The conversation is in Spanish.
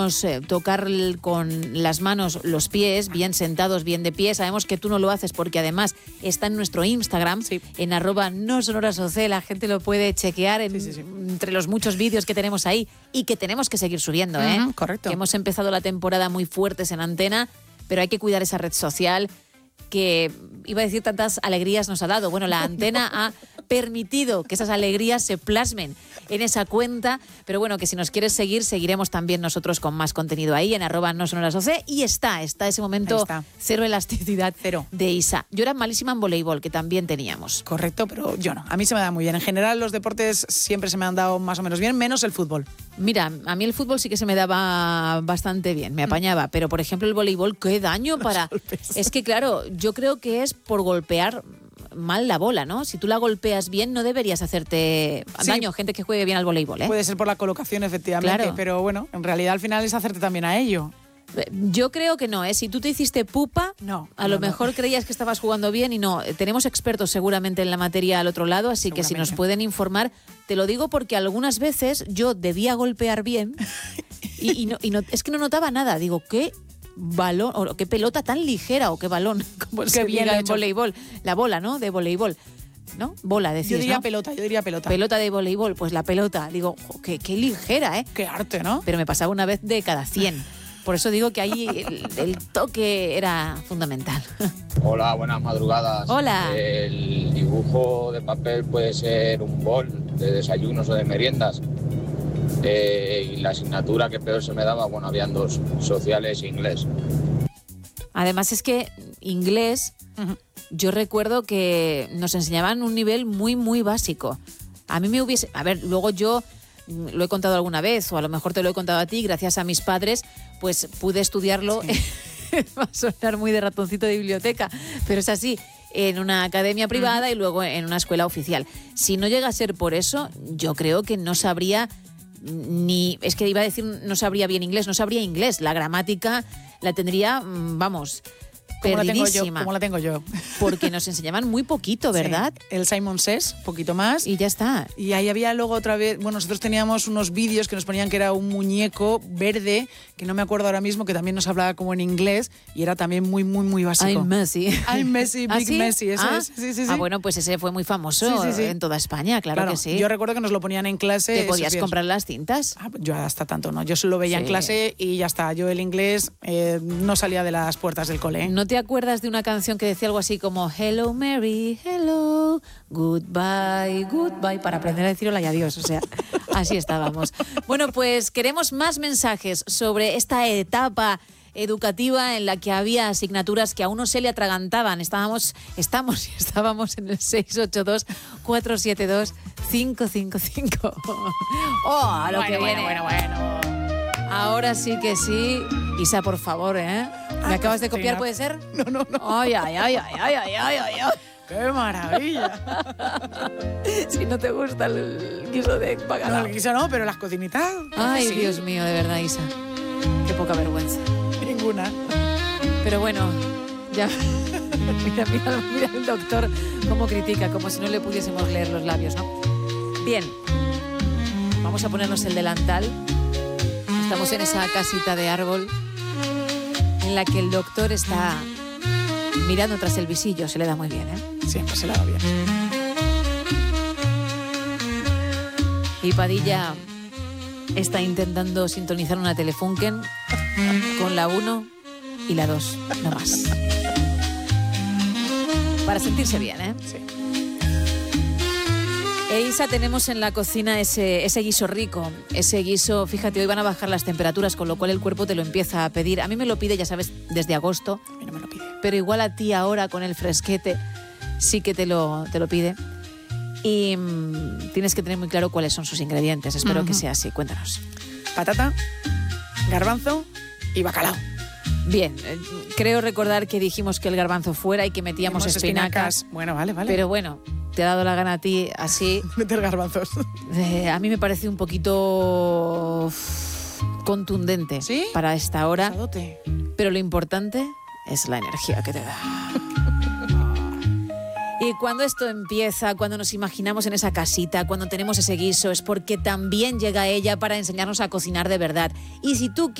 podemos tocar con las manos los pies, bien sentados, bien de pie. Sabemos que tú no lo haces porque además está en nuestro Instagram, en @nosonorasoc. La gente lo puede chequear entre los muchos vídeos que tenemos ahí y que tenemos que seguir subiendo. Correcto. Que hemos empezado la temporada muy fuertes en Antena, pero hay que cuidar esa red social que, iba a decir, tantas alegrías nos ha dado. Bueno, la Antena ha permitido que esas alegrías se plasmen en esa cuenta, pero bueno, que si nos quieres seguir, seguiremos también nosotros con más contenido ahí en @nosonorasoc, y está ese momento cero elasticidad de Isa. Yo era malísima en voleibol, que también teníamos. Correcto, pero yo no. A mí se me da muy bien. En general los deportes siempre se me han dado más o menos bien, menos el fútbol. Mira, a mí el fútbol sí que se me daba bastante bien, me apañaba, pero por ejemplo el voleibol, qué daño para... Es que claro, yo creo que es por golpear mal la bola, ¿no? Si tú la golpeas bien, no deberías hacerte daño. Gente que juegue bien al voleibol, ¿eh? Puede ser por la colocación, efectivamente, claro. Pero bueno, en realidad al final es hacerte también a ello. Yo creo que no, ¿eh? Si tú te hiciste pupa, a lo mejor creías que estabas jugando bien y no. Tenemos expertos seguramente en la materia al otro lado, así que si nos pueden informar, te lo digo porque algunas veces yo debía golpear bien y no, es que no notaba nada. Digo, ¿qué balón, o qué pelota tan ligera, o qué balón, como se diga en voleibol? La bola, ¿no? De voleibol. ¿No? Bola, decís, yo diría ¿no? pelota. Pelota de voleibol, pues la pelota. Digo, qué ligera, ¿eh? Qué arte, ¿no? Pero me pasaba una vez de cada 100. Por eso digo que ahí el toque era fundamental. Hola, buenas madrugadas. Hola. El dibujo de papel puede ser un bol de desayunos o de meriendas. Y la asignatura que peor se me daba, bueno, habían dos, sociales e inglés. Además es que inglés, yo recuerdo que nos enseñaban un nivel muy, muy básico. A mí me hubiese... A ver, luego yo... lo he contado alguna vez, o a lo mejor te lo he contado a ti, gracias a mis padres, pues pude estudiarlo, va a sonar muy de ratoncito de biblioteca, pero es así, en una academia privada y luego en una escuela oficial. Si no llega a ser por eso, yo creo que no sabría ni... Es que iba a decir, no sabría bien inglés, no sabría inglés. La gramática la tendría, vamos... perdidísima. ¿Cómo la tengo yo? Porque nos enseñaban muy poquito, ¿verdad? Sí. El Simon Says, poquito más. Y ya está. Y ahí había luego otra vez... Bueno, nosotros teníamos unos vídeos que nos ponían que era un muñeco verde, que no me acuerdo ahora mismo, que también nos hablaba como en inglés, y era también muy, muy, muy básico. I'm Messi. I'm Messi, Big ¿sí? Messi. Eso es. Sí. Bueno, pues ese fue muy famoso en toda España, claro que sí. Yo recuerdo que nos lo ponían en clase. ¿Te podías comprar las cintas? Yo hasta tanto no. Yo solo veía en clase y ya está. Yo el inglés no salía de las puertas del cole. ¿No te acuerdas de una canción que decía algo así como Hello Mary, hello, goodbye, goodbye, para aprender a decir hola y adiós? O sea, así estábamos. Bueno, pues queremos más mensajes sobre esta etapa educativa en la que había asignaturas que a uno se le atragantaban. Estábamos en el 682-472-555. ¡Oh, lo que viene! Bueno. Ahora sí que sí. Isa, por favor, ¿eh? ¿Me acabas de copiar, puede ser? No. Ay. ¡Qué maravilla! Si no te gusta el guiso de bacalao. No, el guiso no, pero las cocinitas. Ay, sí. Dios mío, de verdad, Isa. Qué poca vergüenza. Ninguna. Pero bueno, ya... Mira el doctor cómo critica, como si no le pudiésemos leer los labios, ¿no? Bien, vamos a ponernos el delantal. Estamos en esa casita de árbol en la que el doctor está mirando tras el visillo. Se le da muy bien, ¿eh? Siempre se le da bien. Y Padilla está intentando sintonizar una Telefunken con la 1 y la 2, no más. Para sentirse bien, ¿eh? Sí. Isa, tenemos en la cocina ese guiso rico, ese guiso, fíjate, hoy van a bajar las temperaturas, con lo cual el cuerpo te lo empieza a pedir. A mí me lo pide, ya sabes, desde agosto. A mí no me lo pide. Pero igual a ti ahora, con el fresquete, sí que te lo pide. Y tienes que tener muy claro cuáles son sus ingredientes. Espero que sea así. Cuéntanos. Patata, garbanzo y bacalao. Bien, creo recordar que dijimos que el garbanzo fuera y que metíamos espinacas. Bueno, vale. Pero bueno, te ha dado la gana a ti así. Meter garbanzos. A mí me parece un poquito contundente para esta hora. Pesadote. Pero lo importante es la energía que te da. Y cuando esto empieza, cuando nos imaginamos en esa casita, cuando tenemos ese guiso, es porque también llega ella para enseñarnos a cocinar de verdad. Y si tú